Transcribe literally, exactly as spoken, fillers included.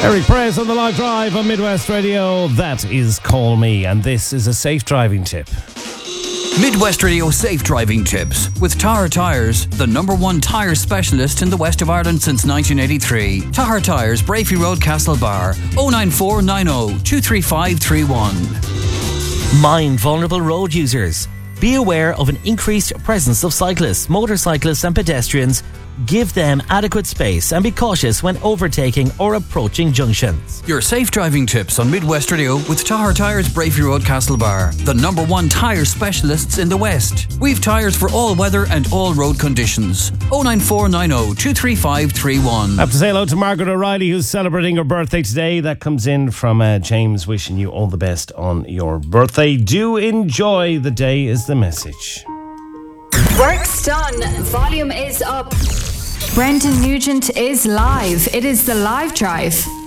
Eric Press on the live drive on Midwest Radio. That is Call Me, and this is a safe driving tip. Midwest Radio Safe Driving Tips with Tahar Tyres, the number one tyre specialist in the west of Ireland since nineteen eighty-three. Tahar Tyres, Brafey Road, Castlebar, oh nine four nine oh two three five three one. Mind vulnerable road users. Be aware of an increased presence of cyclists, motorcyclists and pedestrians. Give them adequate space and be cautious when overtaking or approaching junctions. Your safe driving tips on Midwest Radio with Tahar Tyres, Brafey Road, Castlebar, the number one tyre specialists in the West. We've tyres for all weather and all road conditions. oh nine four nine oh two three five three one. I have to say hello to Margaret O'Reilly, who's celebrating her birthday today. That comes in from uh, James, wishing you all the best on your birthday. Do enjoy the day is the message. Work's done. Volume is up. Brendan Nugent is live. It is the Live Drive.